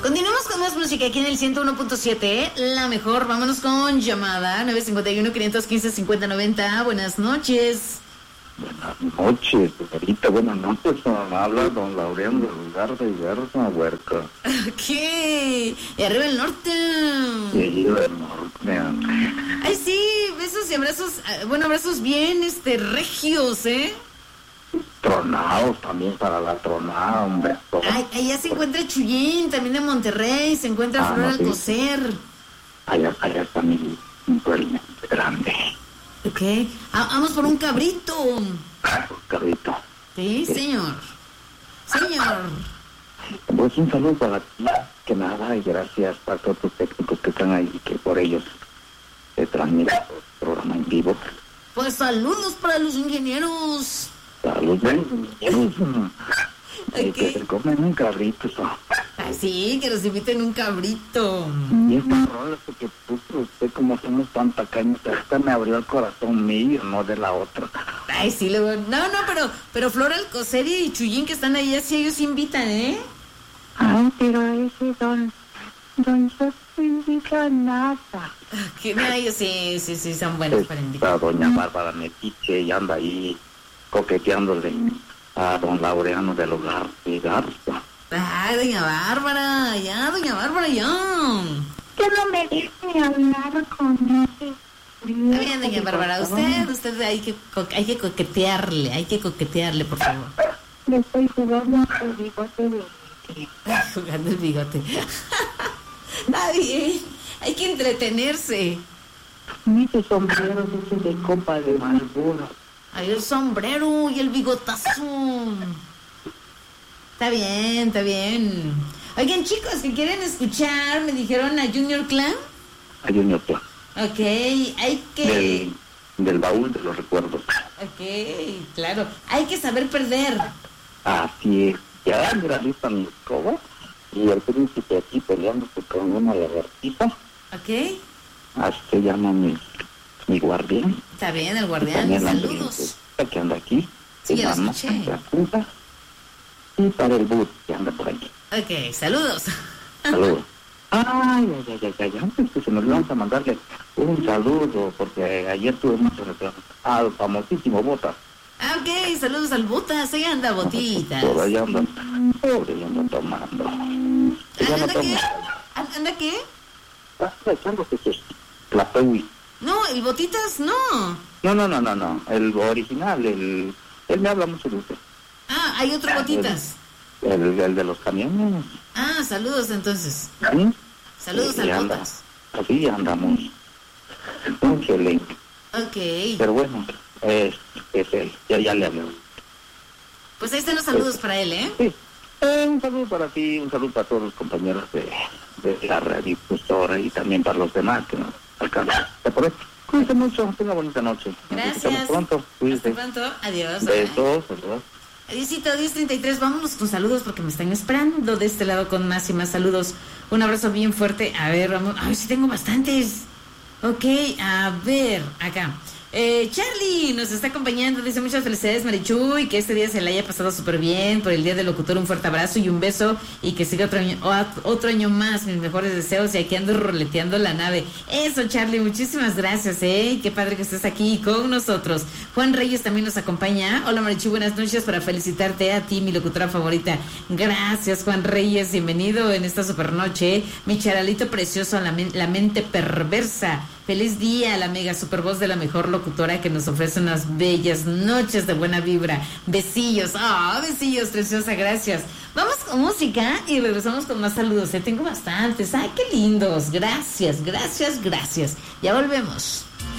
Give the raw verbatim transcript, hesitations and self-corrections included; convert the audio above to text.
Continuamos con más música aquí en el ciento uno punto siete, ¿eh? La mejor. Vámonos con llamada nueve cinco uno, cinco uno cinco, cinco cero nueve cero. Buenas noches. Buenas noches, señorita. Buenas noches. Habla don Laureano del lugar de Garza Huerca. ¿Qué? Y arriba el norte. Sí, del norte. Ay, sí, besos y abrazos. Bueno, abrazos bien, este, regios, ¿eh? Tronados también para la tronada, un beso. Ay, allá se encuentra Chuyín, también de Monterrey, se encuentra Ah, Flor no, sí. Alcocer. Allá, allá está mi pueblo grande. Ok, ah, vamos por un cabrito. Ah, carrito. Sí, señor. Señor. Pues un saludo para ti, que nada, y gracias a todos los técnicos que están ahí, que por ellos se transmite el programa en vivo. Pues saludos para los ingenieros. Saludos, ingenieros. Ok. Que se comen un cabrito. Ay, sí, que nos inviten un cabrito. Y esta rola, porque puto, usted como somos tan tacaños, esta me abrió el corazón mío, no de la otra. Ay, sí, luego. No, no, pero, pero Flor Alcocer y Chuyín que están ahí, así ellos invitan, ¿eh? Ay, pero ese don, don no invita nada. Que no, ellos sí, sí, sí, son buenos para invitar. Esta doña Bárbara Metiche y anda ahí coqueteándole a don Laureano del hogar de Garza. Ay, doña Bárbara, ya, doña Bárbara, ya. Que no me deje hablar con ese. Está bien, doña Bárbara, usted, usted hay que, co- hay que coquetearle, hay que coquetearle, por favor. Le estoy jugando el bigote de Jugando el bigote. Está bien, hay que entretenerse. ese sombrero ese de copa de Marlboro. Ay, el sombrero y el bigotazo. Está bien, está bien. Oigan, chicos, que quieren escuchar, me dijeron a Junior Clan. Hay un otro, Ok, hay que... del, del baúl de los recuerdos. Ok, claro. Hay que saber perder. Así es, ya mira, lista mi escoba y el príncipe aquí peleándose con una lagartija. Ok, Así se llama mi, mi guardián. está bien, el Y guardián. también la Saludos. que anda aquí. Sí, se ya lo llama escuché. la punta. Y para el bus que anda por aquí. Ok, saludos. Saludos. Ay, ay, ay, ay, ay, antes que se nos vamos a mandarle un saludo, porque ayer tuvimos al famosísimo Botas. Ah, ok, saludos al Botas. Ahí anda, Botitas. Por ahí anda, pobre, ya anda tomando. Ya no ¿Anda qué? toma. ¿Anda qué? Está echándose sus plateui. No, el Botitas no. No, no, no, no, no, el original, el... Él me habla mucho de usted. Ah, hay otro Botitas. El, el de los camiones. Ah, saludos entonces. ¿Sí? Saludos Sí, al anda. Botas. Así andamos. Excelente. Ok. Pero bueno, es, es él. Ya, ya le hablé. Pues ahí están los saludos para él, ¿eh? Sí. Eh, un saludo para ti, un saludo para todos los compañeros de, de la radiodifusora y también para los demás que nos alcanzan. Por eso, cuídense mucho, tenga bonita noche. Nos Gracias. escuchamos pronto, cuídense. Hasta pronto. Adiós. Besos, saludos. Adiósito, diez treinta y tres, vámonos con saludos porque me están esperando de este lado con más y más saludos. Un abrazo bien fuerte. A ver, vamos. Ay, sí tengo bastantes. Ok, a ver, acá. Eh, Charlie nos está acompañando, dice muchas felicidades Marichu y que este día se le haya pasado súper bien por el día del locutor, un fuerte abrazo y un beso y que siga otro año, otro año más, mis mejores deseos y aquí ando roleteando la nave. Eso Charlie, muchísimas gracias, eh, qué padre que estés aquí con nosotros. Juan Reyes también nos acompaña. Hola Marichu, buenas noches, para felicitarte a ti, mi locutora favorita. Gracias Juan Reyes, bienvenido en esta super noche, mi charalito precioso, la, men- la mente perversa. Feliz día a la mega super voz de la mejor locutora que nos ofrece unas bellas noches de buena vibra. Besillos, ah, oh, besillos, preciosa, gracias. Vamos con música y regresamos con más saludos. Eh, tengo bastantes, ay, qué lindos. Gracias, gracias, gracias. Ya volvemos.